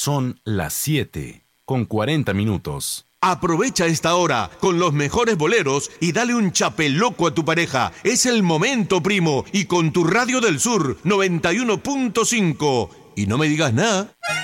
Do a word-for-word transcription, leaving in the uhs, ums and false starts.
Son las siete con cuarenta minutos. Aprovecha esta hora con los mejores boleros y dale un chapeloco a tu pareja. Es el momento, primo. Y con tu Radio del Sur noventa y uno punto cinco. Y no me digas nada.